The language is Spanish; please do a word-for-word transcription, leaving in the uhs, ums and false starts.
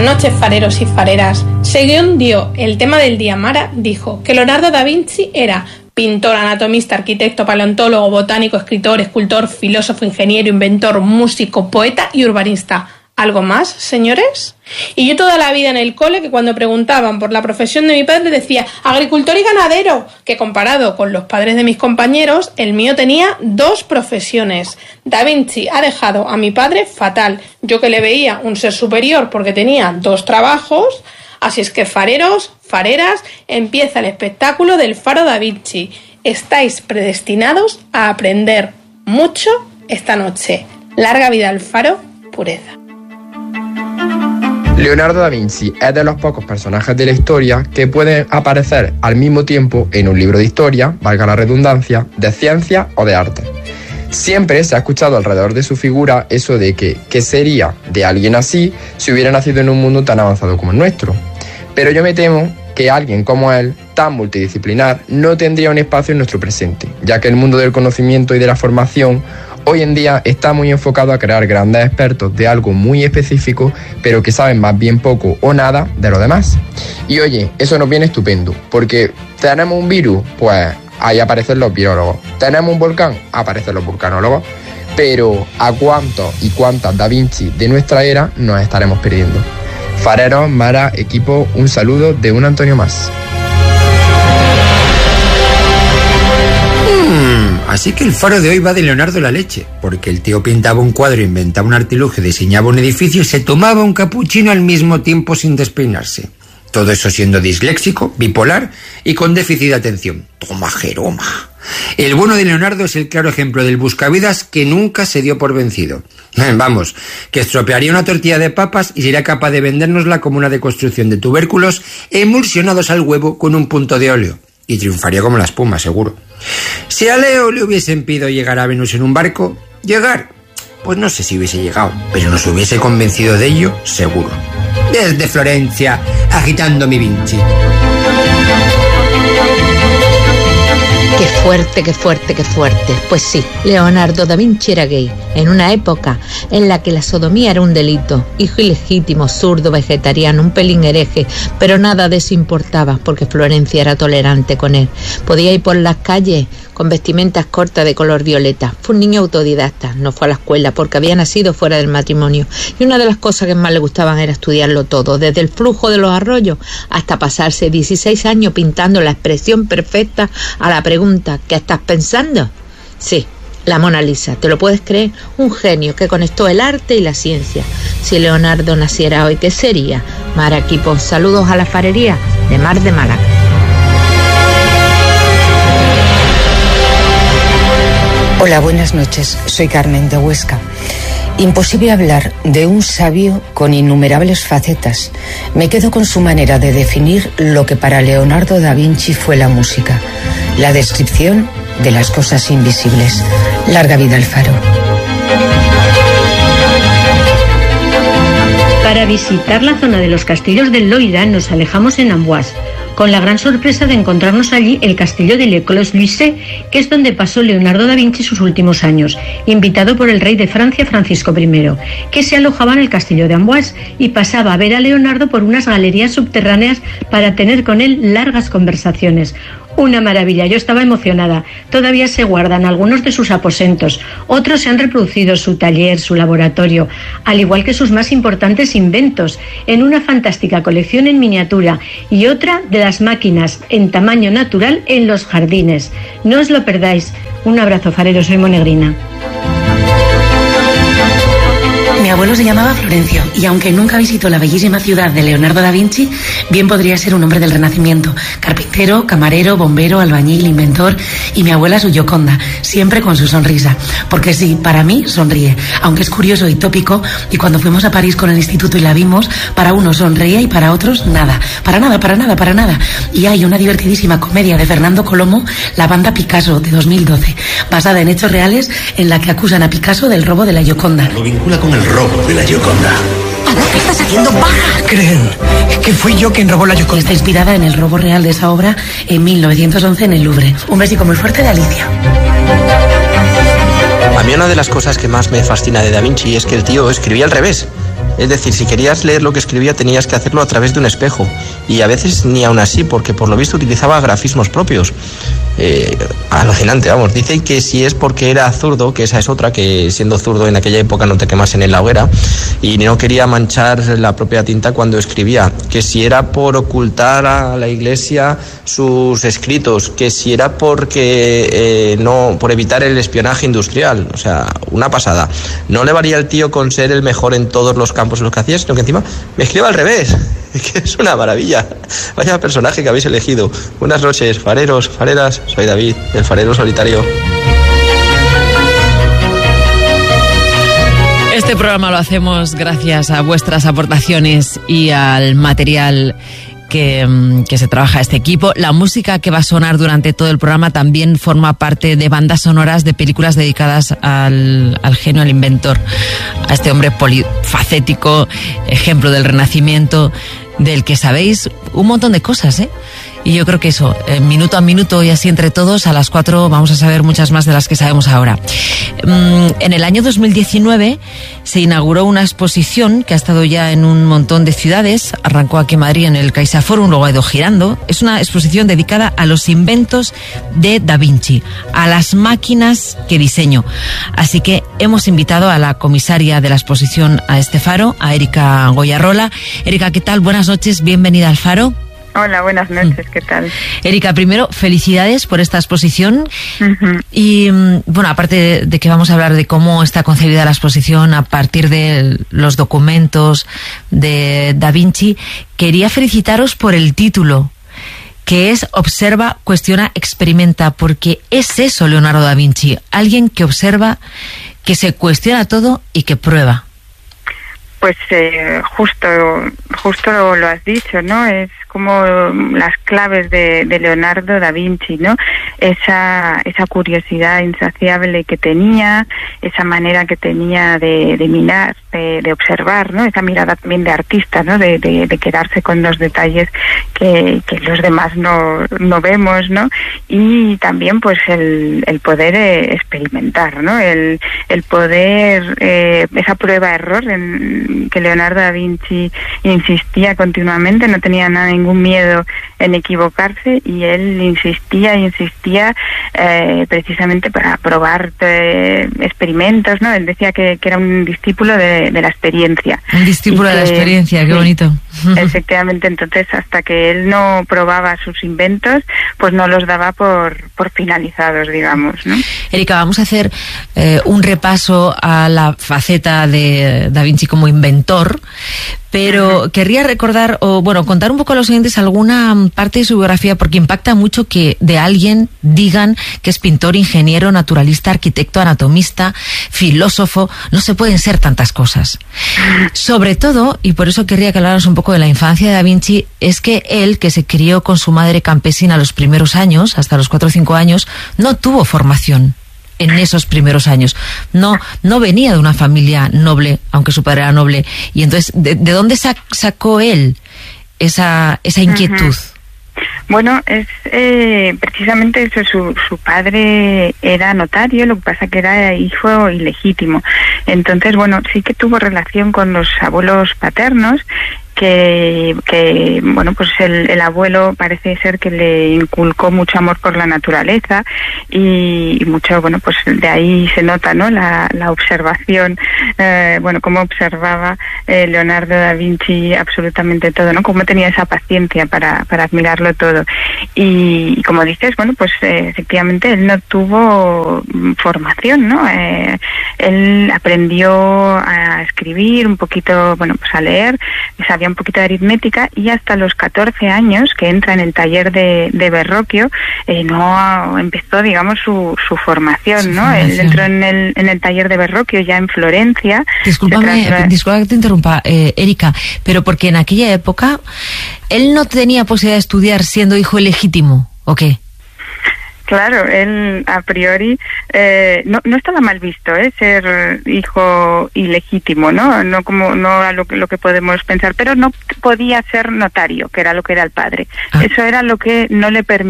noches, fareros y fareras. Según dio el tema del día Mara, dijo que Leonardo da Vinci era pintor, anatomista, arquitecto, paleontólogo, botánico, escritor, escultor, filósofo, ingeniero, inventor, músico, poeta y urbanista. ¿Algo más, señores? Y yo toda la vida en el cole, que cuando preguntaban por la profesión de mi padre decía agricultor y ganadero, que comparado con los padres de mis compañeros, el mío tenía dos profesiones. Da Vinci ha dejado a mi padre fatal. Yo que le veía un ser superior porque tenía dos trabajos. Así es que, fareros, fareras, empieza el espectáculo del Faro da Vinci. Estáis predestinados a aprender mucho esta noche. Larga vida al faro, pureza. Leonardo da Vinci es de los pocos personajes de la historia que pueden aparecer al mismo tiempo en un libro de historia, valga la redundancia, de ciencia o de arte. Siempre se ha escuchado alrededor de su figura eso de que, ¿qué sería de alguien así si hubiera nacido en un mundo tan avanzado como el nuestro? Pero yo me temo que alguien como él, tan multidisciplinar, no tendría un espacio en nuestro presente, ya que el mundo del conocimiento y de la formación hoy en día está muy enfocado a crear grandes expertos de algo muy específico, pero que saben más bien poco o nada de lo demás. Y oye, eso nos viene estupendo, porque tenemos un virus, pues ahí aparecen los virólogos. Tenemos un volcán, aparecen los vulcanólogos. Pero ¿a cuántos y cuántas Da Vinci de nuestra era nos estaremos perdiendo? Fareros, Mara, equipo, un saludo de un Antonio más. Así que el faro de hoy va de Leonardo la leche, porque el tío pintaba un cuadro, inventaba un artilugio, diseñaba un edificio y se tomaba un capuchino al mismo tiempo sin despeinarse. Todo eso siendo disléxico, bipolar y con déficit de atención. Toma Jeroma. El bueno de Leonardo es el claro ejemplo del buscavidas que nunca se dio por vencido. Vamos, que estropearía una tortilla de papas y sería capaz de vendérnosla como una deconstrucción de tubérculos emulsionados al huevo con un punto de óleo. Y triunfaría como la espuma, seguro. Si a Leo le hubiesen pedido llegar a Venus en un barco, llegar, pues no sé si hubiese llegado, pero nos hubiese convencido de ello, seguro. Desde Florencia, agitando mi Vinci. Qué fuerte, qué fuerte, qué fuerte. Pues sí, Leonardo da Vinci era gay, en una época en la que la sodomía era un delito, hijo ilegítimo, zurdo, vegetariano, un pelín hereje, pero nada de eso importaba, porque Florencia era tolerante con él. Podía ir por las calles con vestimentas cortas de color violeta. Fue un niño autodidacta, no fue a la escuela porque había nacido fuera del matrimonio, y una de las cosas que más le gustaban era estudiarlo todo, desde el flujo de los arroyos hasta pasarse dieciséis años pintando la expresión perfecta a la pregunta ¿qué estás pensando? Sí, la Mona Lisa, ¿te lo puedes creer? Un genio que conectó el arte y la ciencia. Si Leonardo naciera hoy, ¿qué sería? Mara equipo, saludos a la farería de Mar de Málaga. Hola, buenas noches. Soy Carmen de Huesca. Imposible hablar de un sabio con innumerables facetas. Me quedo con su manera de definir lo que para Leonardo da Vinci fue la música. La descripción de las cosas invisibles. Larga vida al faro. Para visitar la zona de los castillos del Loira nos alejamos en Amboise, con la gran sorpresa de encontrarnos allí el castillo de Le Clos-Luisset, que es donde pasó Leonardo da Vinci sus últimos años, invitado por el rey de Francia Francisco primero, que se alojaba en el castillo de Amboise y pasaba a ver a Leonardo por unas galerías subterráneas para tener con él largas conversaciones. Una maravilla, yo estaba emocionada. Todavía se guardan algunos de sus aposentos, otros se han reproducido, su taller, su laboratorio, al igual que sus más importantes inventos, en una fantástica colección en miniatura y otra de las máquinas en tamaño natural en los jardines. No os lo perdáis. Un abrazo, farero, soy Monegrina. Mi abuelo se llamaba Florencio y aunque nunca visitó la bellísima ciudad de Leonardo da Vinci, bien podría ser un hombre del Renacimiento. Carpintero, camarero, bombero, albañil, inventor y mi abuela su Gioconda, siempre con su sonrisa. Porque sí, para mí sonríe, aunque es curioso y tópico, y cuando fuimos a París con el instituto y la vimos, para unos sonreía y para otros nada. Para nada, para nada, para nada. Y hay una divertidísima comedia de Fernando Colomo, La banda Picasso, de dos mil doce, basada en hechos reales en la que acusan a Picasso del robo de la Gioconda. Lo vincula con el robo de la Gioconda. ¿Qué estás haciendo, baja? ¿Creen que fui yo quien robó la Gioconda? Está inspirada en el robo real de esa obra en mil novecientos once en el Louvre. Un besico muy fuerte de Alicia. A mí una de las cosas que más me fascina de Da Vinci es que el tío escribía al revés. Es decir, si querías leer lo que escribía tenías que hacerlo a través de un espejo. Y a veces ni aún así, porque por lo visto utilizaba grafismos propios. Eh, alucinante, vamos. Dicen que si es porque era zurdo, que esa es otra, que siendo zurdo en aquella época no te quemasen en la hoguera, y no quería manchar la propia tinta cuando escribía. Que si era por ocultar a la Iglesia sus escritos, que si era porque eh, no, por evitar el espionaje industrial. O sea, una pasada. No le valía al tío con ser el mejor en todos los campos en los que hacía, sino que encima me escribe al revés. Que es una maravilla. Vaya personaje que habéis elegido. Buenas noches, fareros, fareras. Soy David, el farero solitario. Este programa lo hacemos gracias a vuestras aportaciones y al material Que, que se trabaja este equipo. La música que va a sonar durante todo el programa también forma parte de bandas sonoras de películas dedicadas al, al genio, al inventor, a este hombre polifacético, ejemplo del Renacimiento, del que sabéis un montón de cosas, ¿eh? Y yo creo que eso, eh, minuto a minuto y así entre todos, a las cuatro vamos a saber muchas más de las que sabemos ahora. Mm, en el año dos mil diecinueve se inauguró una exposición que ha estado ya en un montón de ciudades. Arrancó aquí en Madrid en el CaixaForum, luego ha ido girando. Es una exposición dedicada a los inventos de Da Vinci, a las máquinas que diseñó. Así que hemos invitado a la comisaria de la exposición a este faro, a Erika Goyarrola. Erika, ¿qué tal? Buenas noches, bienvenida al faro. Hola, buenas noches, ¿qué tal? Erika, primero, felicidades por esta exposición. Uh-huh. Y, bueno, aparte de, de que vamos a hablar de cómo está concebida la exposición a partir de los documentos de Da Vinci, quería felicitaros por el título, que es Observa, Cuestiona, Experimenta, porque es eso Leonardo da Vinci, alguien que observa, que se cuestiona todo y que prueba. Pues eh, justo, justo lo, lo has dicho, ¿no? Es como las claves de, de Leonardo da Vinci, ¿no? Esa, esa curiosidad insaciable que tenía, esa manera que tenía de, de mirar, de, de observar, ¿no? Esa mirada también de artista, ¿no? De, de, de quedarse con los detalles que, que los demás no, no vemos, ¿no? Y también, pues, el, el poder eh, experimentar, ¿no? El, el poder, eh, esa prueba-error en que Leonardo da Vinci insistía continuamente, no tenía nada, ningún miedo en equivocarse, y él insistía e insistía eh, precisamente para probar eh, experimentos, ¿no? Él decía que, que era un discípulo de, de la experiencia. Un discípulo que, de la experiencia, qué sí, bonito. Efectivamente, entonces hasta que él no probaba sus inventos, pues no los daba por, por finalizados, digamos, ¿no? Erika, vamos a hacer eh, un repaso a la faceta de Da Vinci como inventor, pero uh-huh. querría recordar, o bueno, contar un poco a los oyentes alguna parte de su biografía, porque impacta mucho que de alguien digan que es pintor, ingeniero, naturalista, arquitecto, anatomista, filósofo. No se pueden ser tantas cosas. Sobre todo, y por eso querría que hablaras un poco de la infancia de Da Vinci, es que él, que se crió con su madre campesina los primeros años, hasta los cuatro o cinco años, no tuvo formación en esos primeros años. No, no venía de una familia noble, aunque su padre era noble. Y entonces, ¿de, de dónde sac, sacó él esa, esa inquietud? Uh-huh. Bueno, es eh, precisamente eso. Su, su padre era notario, lo que pasa que era hijo ilegítimo. Entonces, bueno, sí que tuvo relación con los abuelos paternos, que, que bueno, pues el, el abuelo parece ser que le inculcó mucho amor por la naturaleza, y, y mucho, bueno, pues de ahí se nota, ¿no? La, la observación, eh, bueno, cómo observaba eh, Leonardo da Vinci absolutamente todo, ¿no? Cómo tenía esa paciencia para, para admirarlo todo. Y, y como dices, bueno, pues eh, efectivamente él no tuvo formación, ¿no? Eh, él aprendió a escribir un poquito, bueno, pues a leer, sabía un poquito de aritmética, y hasta los catorce años que entra en el taller de, de Verrocchio, eh, no empezó, digamos, su, su formación, ¿no? Formación. Él entró en el, en el taller de Verrocchio ya en Florencia. Discúlpame, tras... disculpa que te interrumpa, eh, Erika, pero porque en aquella época él no tenía posibilidad de estudiar siendo hijo ilegítimo, ¿o qué? Claro, él a priori eh, no, no estaba mal visto, ¿eh? Ser hijo ilegítimo, ¿no? No como no a lo que lo que podemos pensar, pero no podía ser notario, que era lo que era el padre. Ah. Eso era lo que no le permitía